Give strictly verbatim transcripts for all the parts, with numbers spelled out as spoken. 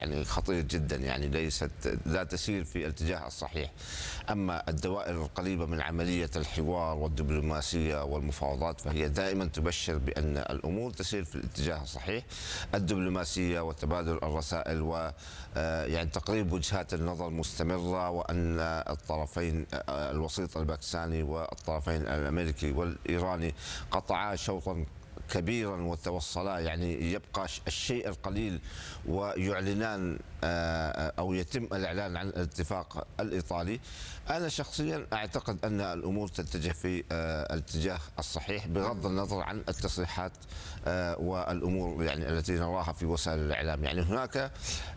يعني خطير جدا، يعني ليست لا تسير في الاتجاه الصحيح. أما الدوائر القريبة من عملية الحوار والدبلوماسية والمفاوضات فهي دائما تبشر بأن الأمور تسير في الاتجاه الصحيح. الدبلوماسية وتبادل الرسائل و يعني تقريب وجهات النظر مستمرة، وأن الطرفين الوسيط الباكستاني والطرفين الأمريكي والإيراني قطعا شوطا كبيرا وتوصلا، يعني يبقى الشيء القليل ويعلنان أو يتم الإعلان عن الاتفاق الإيطالي. أنا شخصيا أعتقد أن الأمور تتجه في الاتجاه الصحيح بغض النظر عن التصريحات والأمور يعني التي نراها في وسائل الإعلام. يعني هناك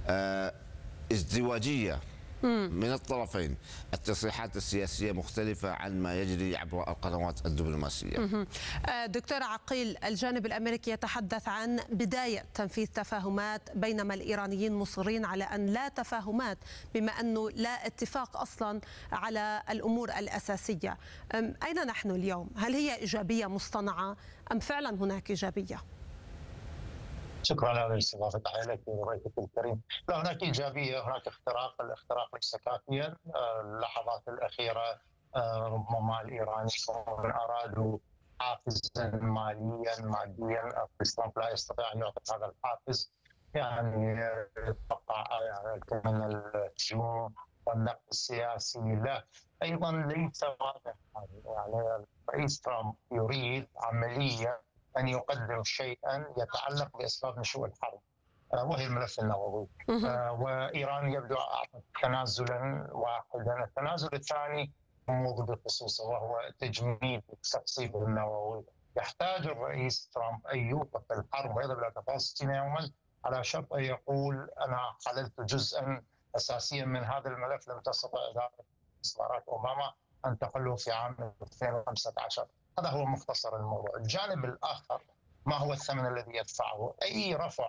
ازدواجية من الطرفين، التصريحات السياسية مختلفة عن ما يجري عبر القنوات الدبلوماسية. دكتور عقيل، الجانب الأمريكي يتحدث عن بداية تنفيذ تفاهمات، بينما الإيرانيين مصرين على أن لا تفاهمات، بما أنه لا اتفاق أصلا على الأمور الأساسية. أين نحن اليوم؟ هل هي إيجابية مصطنعة أم فعلا هناك إيجابية؟ شكرا على الاستضافه، تحيه لك وضيفك الكريم. لا، هناك ايجابيه، هناك اختراق، الاختراق ليس كافيا. اللحظات الاخيره ربما الايرانيين ارادوا حافزا ماليا ماديا، ترامب لا يستطيع ان يعطي هذا الحافز، يعني يتوقع من الهجوم والنقد السياسي له. ايضا ليس واضح، يعني الرئيس ترامب يريد عمليا أن يقدم شيئا يتعلق بأسباب نشوء الحرب وهي الملف النووي، وإيران يبدو أعطت تنازلا واحدا. التنازل الثاني موضوع بخصوصه وهو تجميد التقصيب النووي. يحتاج الرئيس ترامب أن يوقف الحرب ويذهب إلى تفاصيل يوما على شرط أن يقول أنا حللت جزءا أساسيا من هذا الملف لم تستطع إدارة باراك أوباما أن تحله في عام ألفين وخمسة عشر. هذا هو مختصر الموضوع. الجانب الآخر، ما هو الثمن الذي يدفعه؟ أي رفع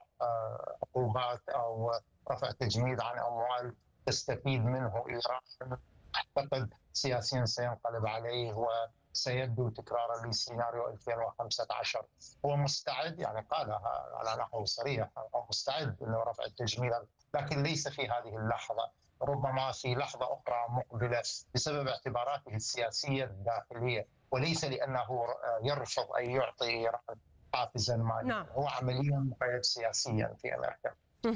عقوبات أو رفع تجميد عن أموال تستفيد منه إيران، أعتقد سياسيا سينقلب عليه وسيبدو تكرارا لسيناريو ألفين وخمسة عشر. هو مستعد، يعني قالها على نحو صريح، هو مستعد أنه رفع التجميد، لكن ليس في هذه اللحظة، ربما في لحظة أخرى مقبلة بسبب اعتباراته السياسية الداخلية، وليس لأنه يرفض أن يعطي إيران حافزا ماليا. نعم. هو عمليا مقيد سياسيا في أمريكا.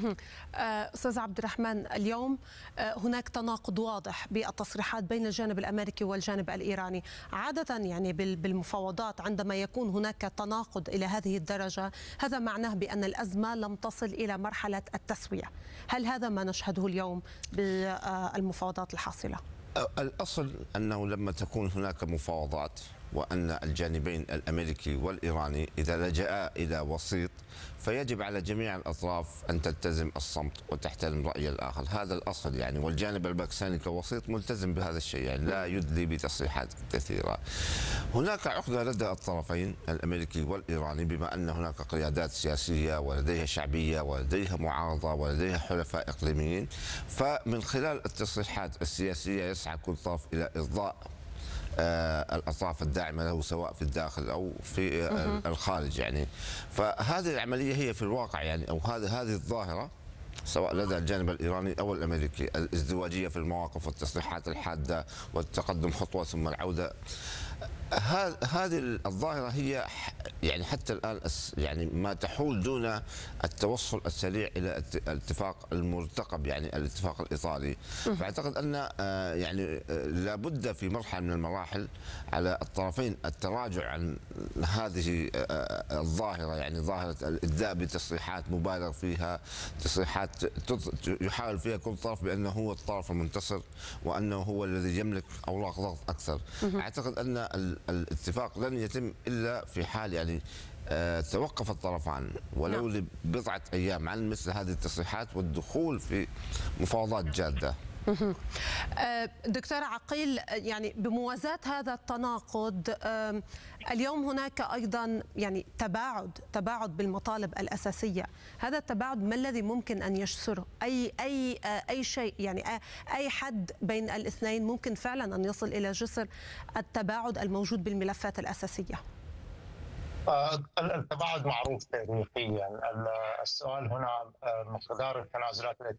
أستاذ عبد الرحمن، اليوم هناك تناقض واضح بالتصريحات بين الجانب الأمريكي والجانب الإيراني. عادة يعني بالمفاوضات عندما يكون هناك تناقض إلى هذه الدرجة هذا معناه بأن الأزمة لم تصل إلى مرحلة التسوية. هل هذا ما نشهده اليوم بالمفاوضات الحاصلة؟ الأصل أنه لما تكون هناك مفاوضات وأن الجانبين الأمريكي والإيراني إذا لجأ إلى وسيط فيجب على جميع الأطراف أن تلتزم الصمت وتحترم رأي الآخر. هذا الأصل يعني، والجانب الباكستاني كوسيط ملتزم بهذا الشيء، يعني لا يدلي بتصريحات كثيرة. هناك عقدة لدى الطرفين الأمريكي والإيراني بما أن هناك قيادات سياسية ولديها شعبية ولديها معارضة ولديها حلفاء إقليميين، فمن خلال التصريحات السياسية يسعى كل طرف إلى إرضاء الأطراف الداعمة له سواء في الداخل أو في الخارج. يعني فهذه العملية هي في الواقع يعني، أو هذه هذه الظاهرة سواء لدى الجانب الإيراني أو الأمريكي، الازدواجية في المواقف والتصريحات الحادة والتقدم خطوة ثم العودة. هذه الظاهرة هي يعني حتى الآن يعني ما تحول دون التوصل السريع إلى الاتفاق المرتقب، يعني الاتفاق الإيطالي. فأعتقد أن يعني لابد في مرحلة من المراحل على الطرفين التراجع عن هذه الظاهرة، يعني ظاهرة الإبداء بتصريحات مبالغ فيها، تصريحات يحاول فيها كل طرف بأنه هو الطرف المنتصر وأنه هو الذي يملك أوراق ضغط أكثر. أعتقد أن الاتفاق لن يتم إلا في حال يعني توقف الطرفان ولو لبضعة أيام عن مثل هذه التصريحات والدخول في مفاوضات جادة. دكتور عقيل، يعني بموازاة هذا التناقض اليوم هناك أيضا يعني تباعد تباعد بالمطالب الأساسية. هذا التباعد ما الذي ممكن أن يجسره؟ أي أي أي شيء، يعني أي حد بين الاثنين ممكن فعلا أن يصل إلى جسر التباعد الموجود بالملفات الأساسية؟ آه، التباعد معروف تاريخيا. السؤال هنا آه، مقدار التنازلات التي